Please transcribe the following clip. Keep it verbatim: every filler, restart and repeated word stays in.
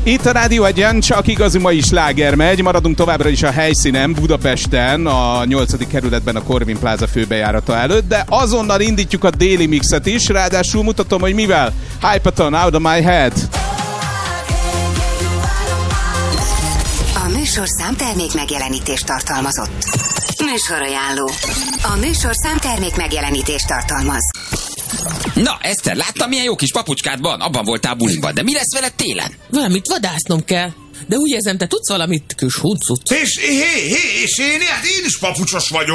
Itt a Rádió Egyen csak igazi mai sláger megy, maradunk továbbra is a helyszínen, Budapesten, a nyolcadik kerületben a Corvin Plaza főbejárata előtt, de azonnal indítjuk a déli mixet is, ráadásul mutatom, hogy mivel. Hypaton, Out of My Head. A műsorszám termék megjelenítést tartalmazott. Műsorajánló. A műsorszám termék megjelenítést tartalmaz. Na, Eszter, láttam, milyen jó kis papucskád van? Abban voltál buliban, de mi lesz veled télen? Valamit vadásznom kell. De úgy érzem, te tudsz valamit, kis huncut. És, hé, hé, és én, hát én is papucsos vagyok.